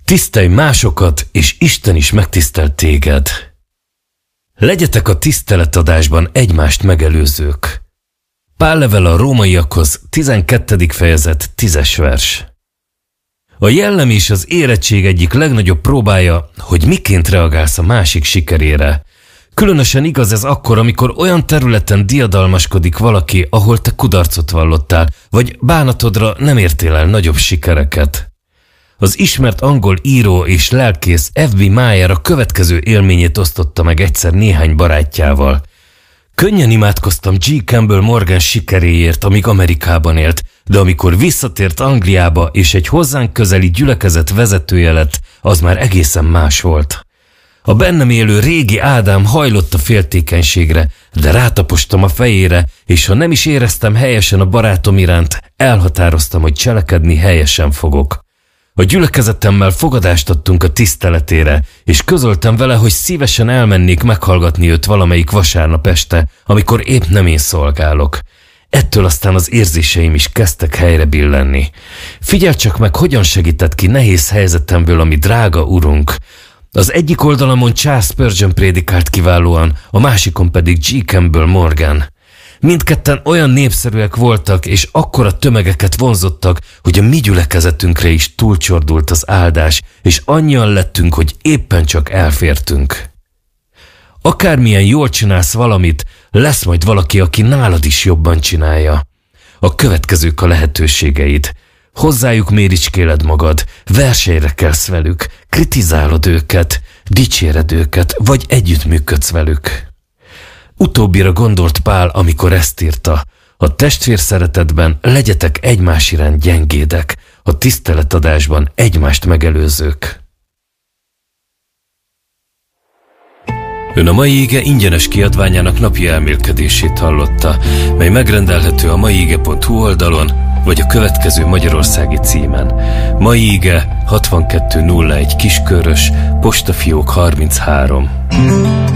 Tisztelj másokat, és Isten is megtisztelt téged. Legyetek a tiszteletadásban egymást megelőzők. Pál levele a rómaiakhoz, 12. fejezet, 10. vers. A jellem és az érettség egyik legnagyobb próbája, hogy miként reagálsz a másik sikerére. Különösen igaz ez akkor, amikor olyan területen diadalmaskodik valaki, ahol te kudarcot vallottál, vagy bánatodra nem értél el nagyobb sikereket. Az ismert angol író és lelkész F.B. Meyer a következő élményét osztotta meg egyszer néhány barátjával. Könnyen imádkoztam G. Campbell Morgan sikeréért, amíg Amerikában élt, de amikor visszatért Angliába és egy hozzánk közeli gyülekezet vezetője lett, az már egészen más volt. A bennem élő régi Ádám hajlott a féltékenységre, de rátapostam a fejére, és ha nem is éreztem helyesen a barátom iránt, elhatároztam, hogy cselekedni helyesen fogok. A gyülekezetemmel fogadást adtunk a tiszteletére, és közöltem vele, hogy szívesen elmennék meghallgatni őt valamelyik vasárnap este, amikor épp nem én szolgálok. Ettől aztán az érzéseim is kezdtek helyre billenni. Figyelj csak meg, hogyan segített ki nehéz helyzetemből, ami drága urunk. Az egyik oldalamon Charles Spurgeon prédikált kiválóan, a másikon pedig G. Campbell Morgan. Mindketten olyan népszerűek voltak, és akkora tömegeket vonzottak, hogy a mi gyülekezetünkre is túlcsordult az áldás, és annyian lettünk, hogy éppen csak elfértünk. Akármilyen jól csinálsz valamit, lesz majd valaki, aki nálad is jobban csinálja. A következők a lehetőségeid. Hozzájuk méricskéled magad, versenyre kelsz velük, kritizálod őket, dicséred őket, vagy együttműködsz velük. Utóbbira gondolt Pál, amikor ezt írta: a testvér szeretetben legyetek egymás iránt gyengédek, a tiszteletadásban egymást megelőzők. Ön a Mai Ige ingyenes kiadványának napi elmélkedését hallotta, mely megrendelhető a maiige.hu oldalon, vagy a következő magyarországi címen. Mai Ige 6201 Kiskörös, postafiók 33.